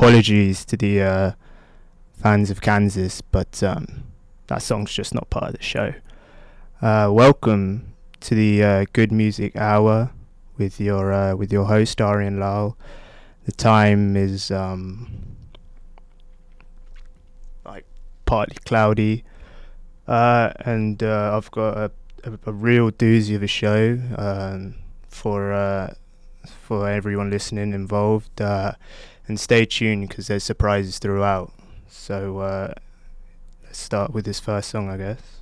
apologies to the fans of Kansas, but that song's just not part of the show. Welcome to the Good Music Hour with your host Arian Lal. The time is like partly cloudy, and I've got a real doozy of a show for everyone listening involved. And stay tuned because there's surprises throughout. So let's start with this first song, I guess.